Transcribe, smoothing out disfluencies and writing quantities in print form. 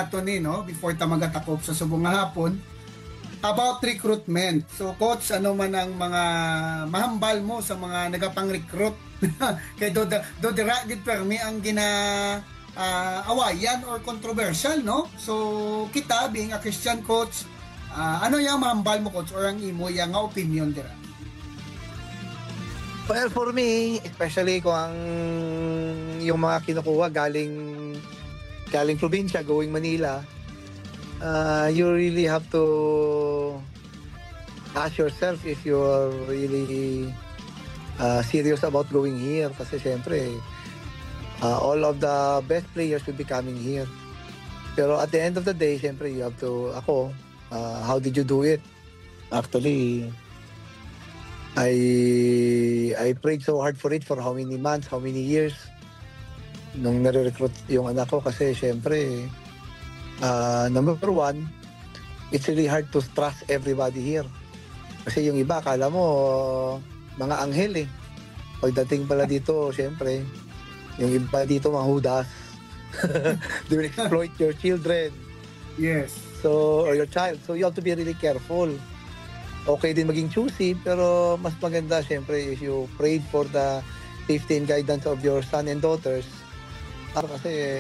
nato ni, no, before ta magatakop sa subong nga hapon, about recruitment. So coach, ano man ang mga mahambal mo sa mga nagapang-recruit? Kay do dira gid permi ang gina awayan or controversial, no? So kita being a Christian coach, ano yung mahambal mo coach or ang imo yang nga opinion dira? Well, for me, especially kung ang yung mga kinukuha galing probinsya, going Manila, you really have to ask yourself if you're really serious about going here. Kasi syempre, all of the best players will be coming here. Pero at the end of the day, syempre, you have to, how did you do it? Actually, I prayed so hard for it for how many months, how many years nung nare-recruit yung anak ko kasi syempre number one, it's really hard to trust everybody here. Kasi yung iba, akala mo mga anghel eh. Pagdating pala dito, syempre, yung iba dito mga hudas. They will exploit your children. Yes. So, or your child. So you have to be really careful. Okay din maging choosy, pero mas maganda syempre if you prayed for the safety and guidance of your son and daughters. Kasi